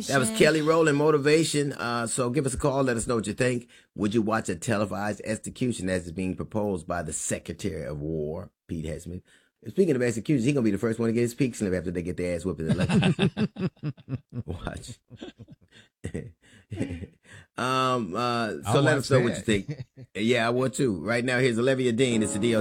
That was Kelly Rowland, Motivation. So give us a call. Let us know what you think. Would you watch a televised execution as is being proposed by the Secretary of War, Pete Hegseth? Speaking of executions, he's going to be the first one to get his peak slip after they get their ass whipped in the election. Watch. So let us know what you think. Yeah, I would too. Right now, here's Olivia Dean. It's the deal.